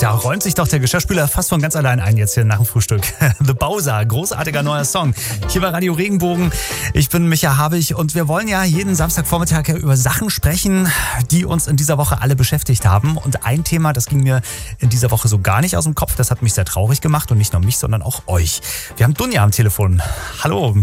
Da räumt sich doch der Geschirrspüler fast von ganz allein ein jetzt hier nach dem Frühstück. The Bowser, großartiger neuer Song. Hier bei Radio Regenbogen. Ich bin Micha Habich und wir wollen ja jeden Samstagvormittag über Sachen sprechen, die uns in dieser Woche alle beschäftigt haben. Und ein Thema, das ging mir in dieser Woche so gar nicht aus dem Kopf. Das hat mich sehr traurig gemacht und nicht nur mich, sondern auch euch. Wir haben Dunja am Telefon. Hallo.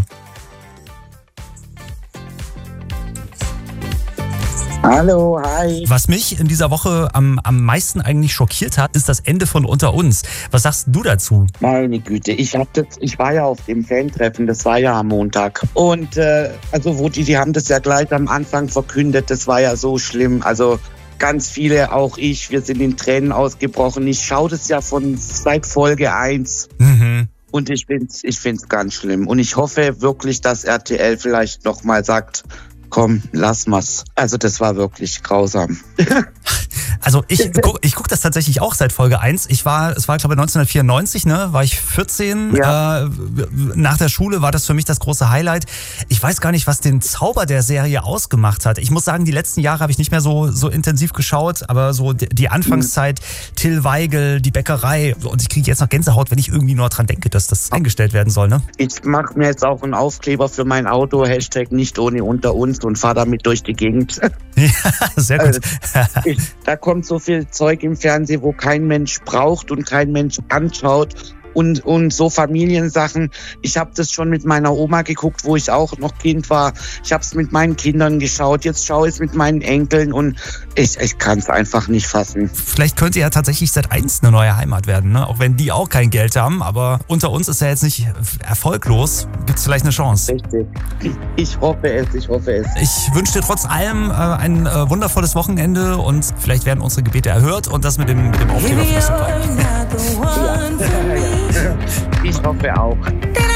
Hallo, hi. Was mich in dieser Woche am meisten eigentlich schockiert hat, ist das Ende von Unter uns. Was sagst du dazu? Meine Güte, ich war ja auf dem Fan-Treffen, das war ja am Montag. Und die haben das ja gleich am Anfang verkündet, das war ja so schlimm. Also ganz viele, auch ich, wir sind in Tränen ausgebrochen. Ich schaue das ja seit Folge 1. Und ich find's ganz schlimm. Und ich hoffe wirklich, dass RTL vielleicht nochmal sagt, komm, lass mal's. Also das war wirklich grausam. Also ich guck das tatsächlich auch seit Folge 1. Es war glaube ich 1994, war ich 14. Ja. Nach der Schule war das für mich das große Highlight. Ich weiß gar nicht, was den Zauber der Serie ausgemacht hat. Ich muss sagen, die letzten Jahre habe ich nicht mehr so intensiv geschaut, aber so die Anfangszeit, Till Weigel, die Bäckerei, und ich kriege jetzt noch Gänsehaut, wenn ich irgendwie nur dran denke, dass das eingestellt werden soll, ne? Ich mache mir jetzt auch einen Aufkleber für mein Auto, Hashtag nicht ohne unter uns, und fahre damit durch die Gegend. Ja, sehr gut. Da kommt so viel Zeug im Fernsehen, wo kein Mensch braucht und kein Mensch anschaut. Und so Familiensachen. Ich habe das schon mit meiner Oma geguckt, wo ich auch noch Kind war. Ich habe es mit meinen Kindern geschaut. Jetzt schaue ich es mit meinen Enkeln und ich kann es einfach nicht fassen. Vielleicht könnte ja tatsächlich Sat.1 eine neue Heimat werden, ne? Auch wenn die auch kein Geld haben. Aber Unter uns ist ja jetzt nicht erfolglos. Gibt es vielleicht eine Chance? Richtig. Ich hoffe es. Ich wünsche dir trotz allem ein wundervolles Wochenende und vielleicht werden unsere Gebete erhört und das mit dem Aufkleber für super. Ich hoffe auch.